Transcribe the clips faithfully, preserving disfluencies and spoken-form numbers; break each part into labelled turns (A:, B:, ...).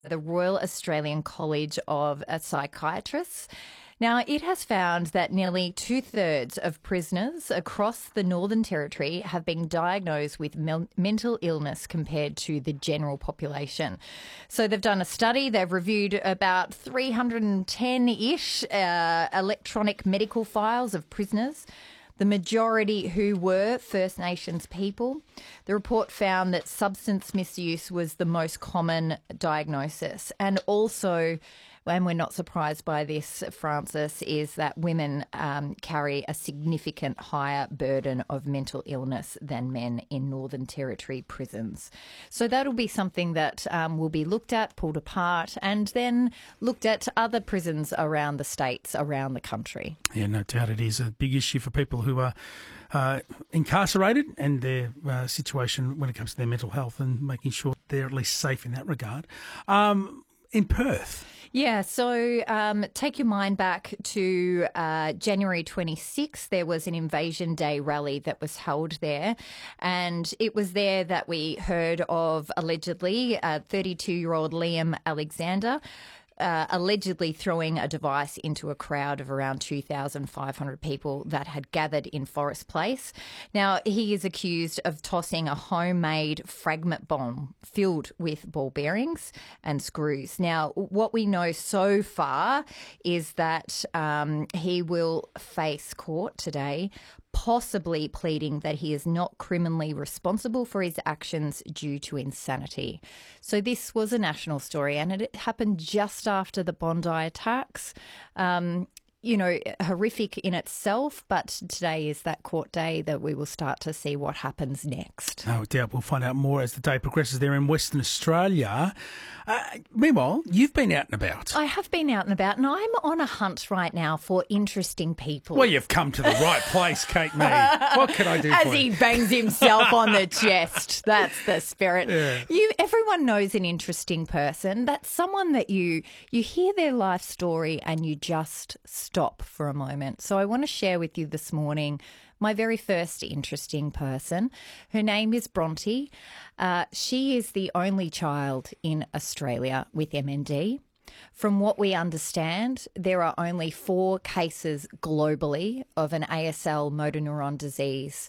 A: the Royal Australian College of Psychiatrists. Now, it has found that nearly two-thirds of prisoners across the Northern Territory have been diagnosed with mel- mental illness compared to the general population. So they've done a study. They've reviewed about three hundred ten-ish uh, electronic medical files of prisoners, the majority who were First Nations people. The report found that substance misuse was the most common diagnosis, and also, and we're not surprised by this, Francis, is that women um, carry a significant higher burden of mental illness than men in Northern Territory prisons. So that'll be something that um, will be looked at, pulled apart, and then looked at other prisons around the states, around the country.
B: Yeah, no doubt it is a big issue for people who are uh, incarcerated and their uh, situation when it comes to their mental health, and making sure they're at least safe in that regard. Um, in Perth...
A: Yeah, so um, take your mind back to uh, January twenty-sixth. There was an Invasion Day rally that was held there, and it was there that we heard of, allegedly, uh, thirty-two-year-old Liam Alexander Uh, allegedly throwing a device into a crowd of around two thousand five hundred people that had gathered in Forest Place. Now, he is accused of tossing a homemade fragment bomb filled with ball bearings and screws. Now, what we know so far is that um, he will face court today, possibly pleading that he is not criminally responsible for his actions due to insanity. So this was a national story, and it happened just after the Bondi attacks. Um, you know, horrific in itself, but today is that court day that we will start to see what happens next.
B: No doubt we'll find out more as the day progresses there in Western Australia. Uh, meanwhile, you've been out and about.
A: I have been out and about, and I'm on a hunt right now for interesting people.
B: Well, you've come to the right place, Kate Mee. What can I do
A: As
B: for
A: he
B: you?
A: bangs himself on the chest. That's the spirit.
B: Yeah.
A: You, everyone knows an interesting person. That's someone that you you hear their life story and you just stop for a moment. So I want to share with you this morning my very first interesting person. Her name is Bronte. Uh, she is the only child in Australia with M N D. From what we understand, there are only four cases globally of an A S L motor neuron disease.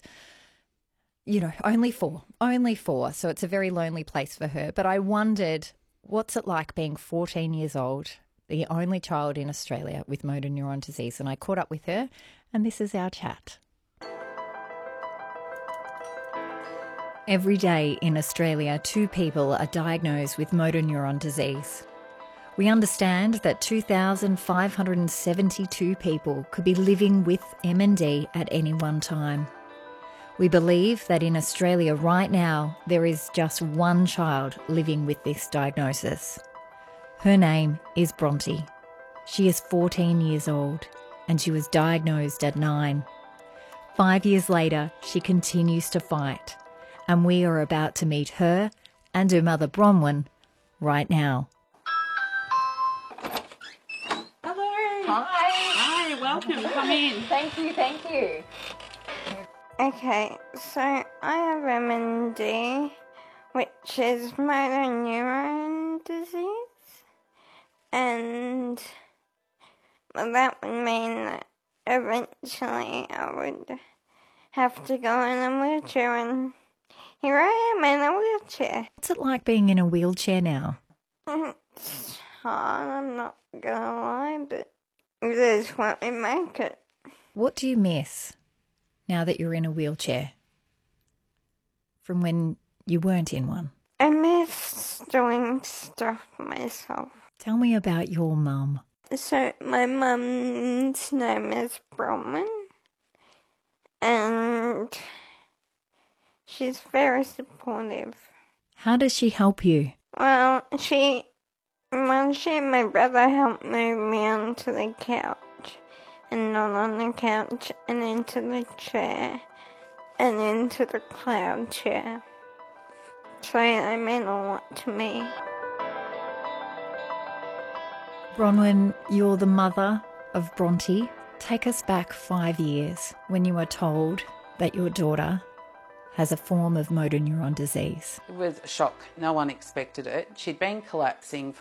A: You know, only four, only four. So it's a very lonely place for her. But I wondered, what's it like being fourteen years old, the only child in Australia with motor neuron disease? And I caught up with her, and this is our chat. Every day in Australia, two people are diagnosed with motor neuron disease. We understand that two thousand five hundred seventy-two people could be living with M N D at any one time. We believe that in Australia right now, there is just one child living with this diagnosis. Her name is Bronte. She is fourteen years old, and she was diagnosed at nine. Five years later, she continues to fight, and we are about to meet her and her mother Bronwyn right now.
C: Hello.
D: Hi.
C: Hi, welcome. Come in.
D: Thank you, thank you.
E: Okay, so I have M N D, which is motor neuron disease, and that would mean that eventually I would have to go in a wheelchair, and here I am in a wheelchair.
A: What's it like being in a wheelchair now?
E: It's hard, I'm not gonna lie, but it is what we make it.
A: What do you miss now that you're in a wheelchair from when you weren't in one?
E: I miss doing stuff myself.
A: Tell me about your mum.
E: So my mum's name is Bronwyn, and she's very supportive.
A: How does she help you?
E: Well, she, well, she and my brother helped move me onto the couch, and not on the couch, and into the chair, and into the cloud chair. So they mean a lot to me.
A: Bronwyn, you're the mother of Bronte. Take us back five years when you were told that your daughter has a form of motor neuron disease.
C: It was a shock. No one expected it. She'd been collapsing